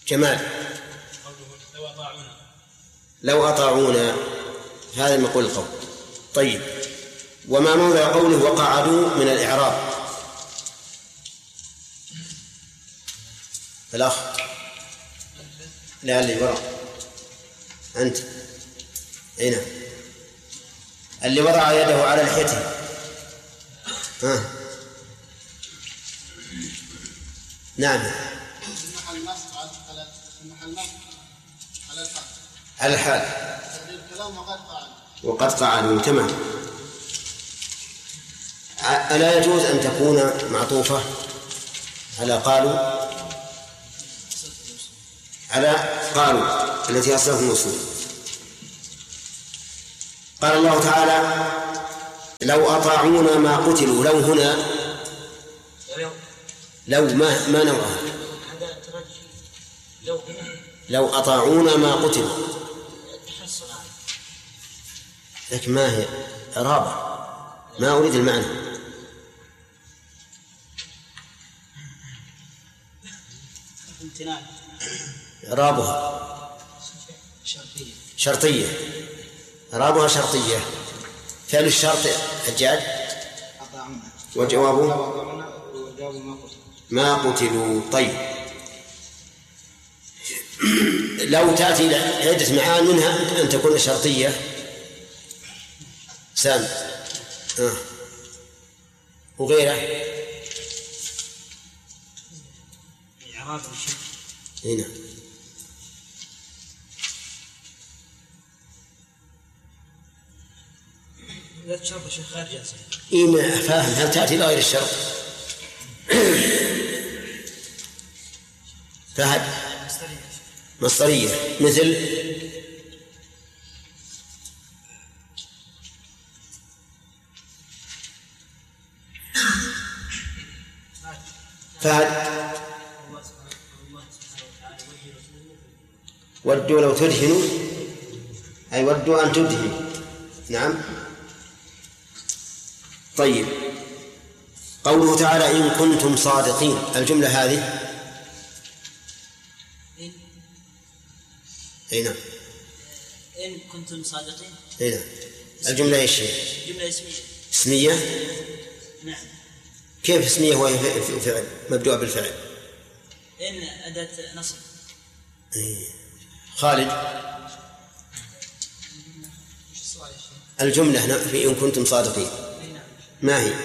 جمال. لو أطاعونا، هذا المقول القول. طيب، وما موضع قوله وقعدوا من الإعراب؟ الأخ لا اللي وراء أنت أين اللي وضع يده على لحيته؟ نعم، على الحال وقد قعدوا. تمام. ألا يجوز أن تكون معطوفة على قالوا؟ على قالوا التي أصلها الموصول. قال الله تعالى لو أطاعونا ما قتلوا. لو هنا لو ما نوعها؟ لو أطاعونا ما قتلوا، لكن ما هي إعرابة؟ ما أريد المعنى. إعرابها شرطية. إعرابها شرطية. فعل الشرط حجاج. وجوابه ما قتلوا. طيب، لو تأتي عدة معان منها أن تكون شرطية. سام وغيره هنا. لا تشرط شيء خارج جنسه. ما فاهم. هل تأتي لغير الشرط؟ فهد مصدرية مثل فهد ودوا لو تدهنوا، أي ودوا أن تدهنوا. نعم. طيب، قوله تعالى إن كنتم صادقين، الجملة هذه نعم. إن كنتم صادقين نعم. الجملة إيش هي؟ جملة اسمية. نعم. كيف اسمية وهي فعل مبدوء بالفعل؟ إن أداة نصب. خالد الجملة هنا في إن كنتم صادقين ما هي؟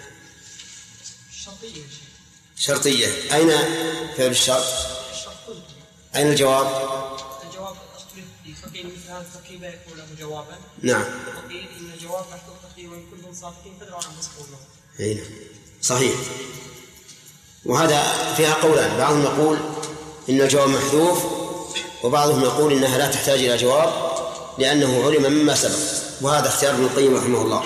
شرطية. أين فعل الشرط؟ أين الجواب؟ الجواب فقيل مثل هذا التقييد لا يكون له جوابا. نعم. فقيل إن الجواب محذوف تقييد وإن كنتم صادقين فادعوا عن مسؤول. صحيح. وهذا فيها قولان، بعضهم يقول إن الجواب محذوف، وبعضهم يقول إنها لا تحتاج إلى جواب لأنه علم مما سبق، وهذا اختيار ابن القيم رحمه الله.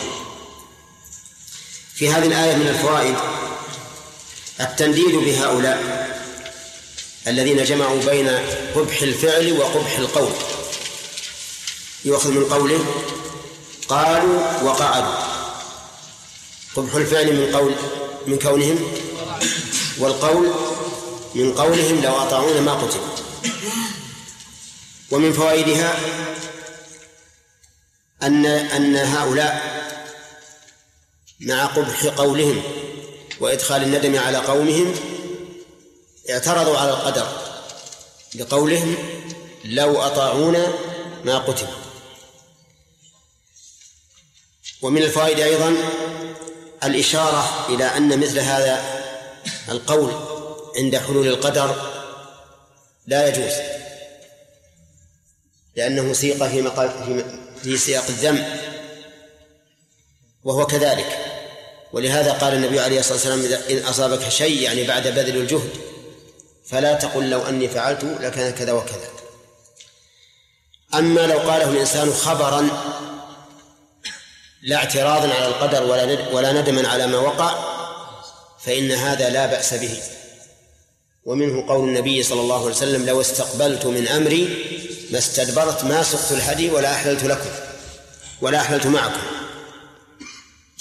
في هذه الآية من الفوائد التنديد بهؤلاء الذين جمعوا بين قبح الفعل وقبح القول. يؤخذ من قوله قالوا وقعدوا، قبح الفعل من كونهم، والقول من قولهم لو أطاعونا ما قتلوا. ومن فوائدها أن هؤلاء مع قبح قولهم وإدخال الندم على قومهم اعترضوا على القدر لقولهم لو أطاعونا ما قتلوا. ومن الفوائد أيضا الإشارة إلى أن مثل هذا القول عند حلول القدر لا يجوز، لأنه سيق في سياق الذم، وهو كذلك. ولهذا قال النبي عليه الصلاة والسلام إن أصابك شيء يعني بعد بذل الجهد فلا تقل لو أني فعلت لكان كذا وكذا. أما لو قاله الإنسان خبرا لا اعتراضا على القدر ولا ندما على ما وقع فإن هذا لا بأس به. ومنه قول النبي صلى الله عليه وسلم لو استقبلت من أمري ما استدبرت ما سقت الهدي ولا أحللت لكم ولا أحللت معكم.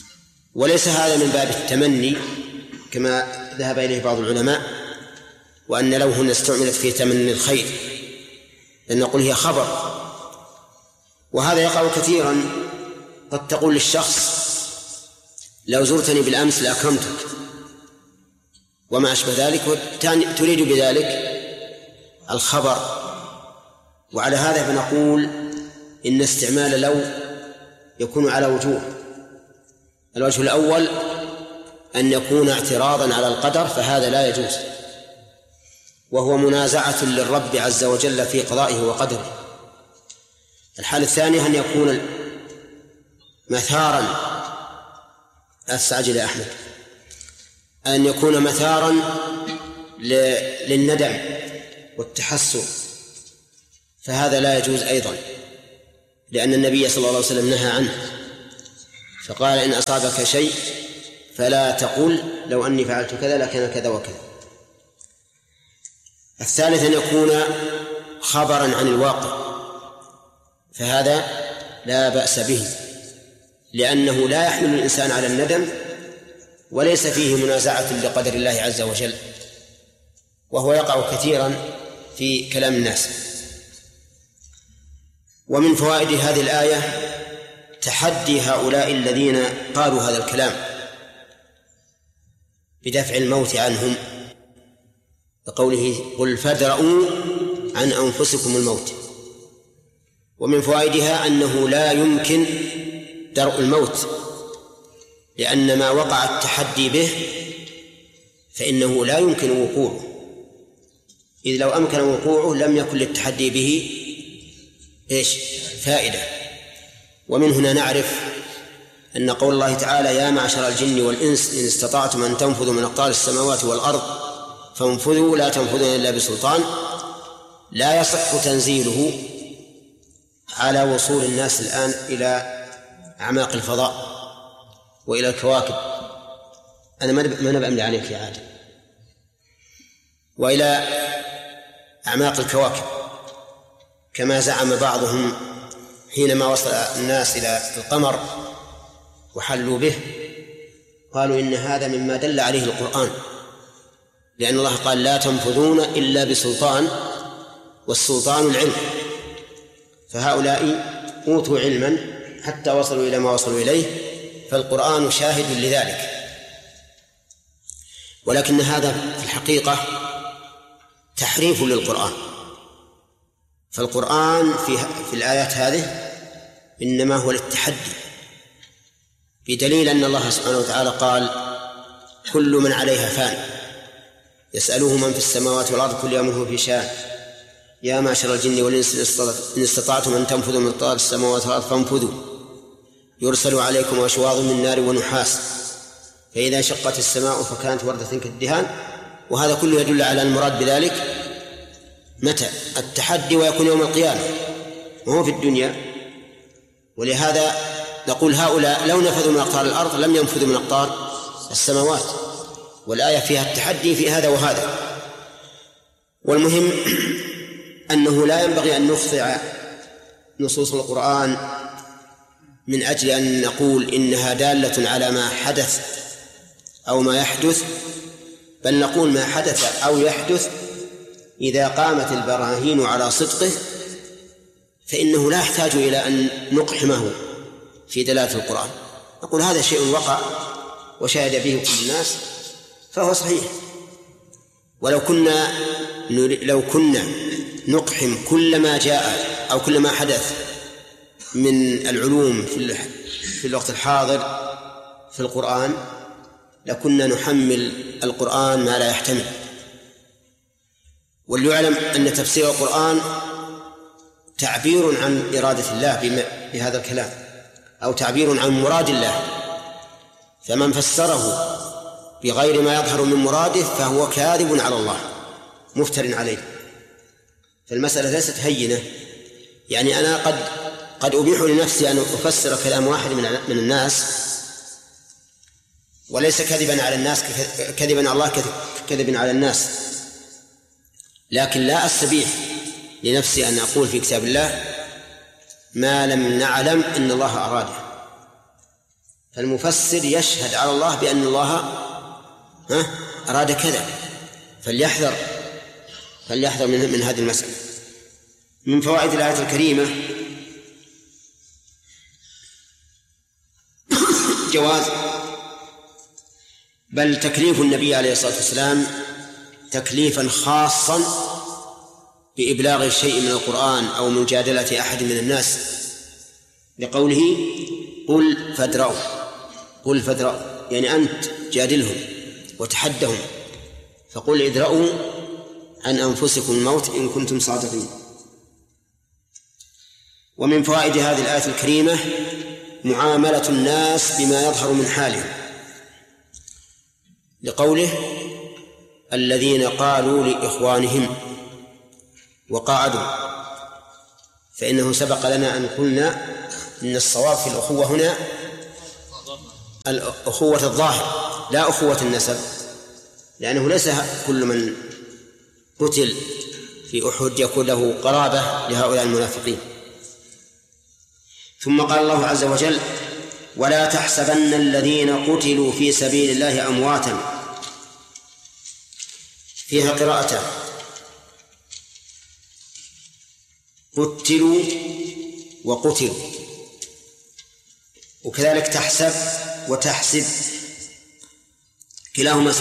وليس هذا من باب التمني كما ذهب إليه بعض العلماء، وأن لو هنا استعملت في تمني الخير لأن نقول هي خبر. وهذا يقع كثيرا، قد تقول للشخص لو زرتني بالأمس لأكرمتك وما أشبه ذلك، تريد بذلك الخبر. وعلى هذا فنقول إن استعمال لو يكون على وجوه. الوجه الأول أن يكون اعتراضا على القدر، فهذا لا يجوز، وهو منازعة للرب عز وجل في قضائه وقدره. الحالة الثانية أن يكون مثارا، أستعجل يا أحمد، أن يكون مثارا للندم والتحسر، فهذا لا يجوز أيضا، لأن النبي صلى الله عليه وسلم نهى عنه، فقال إن أصابك شيء فلا تقل لو أني فعلت كذا لكان كذا وكذا. الثالث أن يكون خبرا عن الواقع، فهذا لا بأس به، لأنه لا يحمل الإنسان على الندم وليس فيه منازعة لقدر الله عز وجل، وهو يقع كثيرا في كلام الناس. ومن فوائد هذه الآية تحدي هؤلاء الذين قالوا هذا الكلام بدفع الموت عنهم، بقوله قل فادرءوا عن أنفسكم الموت. ومن فوائدها أنه لا يمكن درء الموت، لأن ما وقع التحدي به فإنه لا يمكن وقوعه، إذ لو أمكن وقوعه لم يكن للتحدي به فائدة. ومن هنا نعرف أن قول الله تعالى يا معشر الجن والإنس إن استطعتم أن تنفذوا من أقطار السماوات والأرض فانفذوا لا تنفذون إلا بسلطان لا يصح تنزيله على وصول الناس الآن إلى أعماق الفضاء وإلى الكواكب. أنا ما نبأ عليك يا عادل، وإلى أعماق الكواكب كما زعم بعضهم حينما وصل الناس إلى القمر وحلوا به، قالوا إن هذا مما دل عليه القرآن، لأن الله قال لا تنفذون إلا بسلطان، والسلطان العلم، فهؤلاء أوتوا علما حتى وصلوا إلى ما وصلوا إليه، فالقرآن شاهد لذلك. ولكن هذا في الحقيقة تحريف للقرآن، فالقرآن في الآيات هذه إنما هو للتحدي، بدليل أن الله سبحانه وتعالى قال كل من عليها فان يسأله من في السماوات والأرض كل يوم هو في شأن يا معشر الجن والإنس إن استطعتم أن تنفذوا من أقطار السماوات والأرض فانفذوا يرسل عليكم أشواظ من نار ونحاس فإذا انشقت السماء فكانت وردة كالدهان. وهذا كله يدل على المراد بذلك متى التحدي، ويكون يوم القيامة وهو في الدنيا. ولهذا نقول هؤلاء لو نفذوا من أقطار الأرض لم ينفذوا من أقطار السماوات، والآية فيها التحدي في هذا وهذا. والمهم أنه لا ينبغي أن نخضع نصوص القرآن من أجل أن نقول إنها دالة على ما حدث أو ما يحدث، بل نقول ما حدث أو يحدث إذا قامت البراهين على صدقه فإنه لا يحتاج إلى أن نقحمه في دلالة القرآن، نقول هذا شيء وقع وشاهد به كل الناس فهو صحيح. لو كنا نقحم كل ما جاء أو كل ما حدث من العلوم في الوقت الحاضر في القرآن لكنا نحمل القرآن ما لا يحتمل. وليعلم أن تفسير القرآن تعبير عن إرادة الله بهذا الكلام أو تعبير عن مراد الله، فمن فسره بغير ما يظهر من مراده فهو كاذب على الله مفتر عليه. فالمسألة ليست هينة، يعني أنا قد أبيح لنفسي أن أفسر كلام واحد من الناس وليس كذبا على الناس كذبا على الله كذبا على الناس، لكن لا أستبيح لنفسي أن أقول في كتاب الله ما لم نعلم أن الله أراده. فالمفسر يشهد على الله بأن الله أراد كذا، فليحذر فليحذر من هذه المسألة. من فوائد الآية الكريمة جواز بل تكليف النبي عليه الصلاة والسلام تكليفا خاصا بإبلاغ شيء من القرآن أو مجادلة أحد من الناس، لقوله قل فادرؤوا يعني أنت جادلهم وتحدهم، فقل ادرؤوا عن أنفسكم الموت إن كنتم صادقين. ومن فوائد هذه الآية الكريمة معاملة الناس بما يظهر من حالهم، لقوله الذين قالوا لإخوانهم وقعدوا، فإنه سبق لنا أن قلنا إن الصواب في الأخوة هنا الأخوة الظاهر لا أخوة النسب، لأنه ليس كل من قتل في أحد يكون له قرابة لهؤلاء المنافقين. ثم قال الله عز وجل ولا تحسبن الذين قتلوا في سبيل الله أمواتا، فيها قراءتان قتلوا وقتلوا، وكذلك تحسب وتحسب كلاهما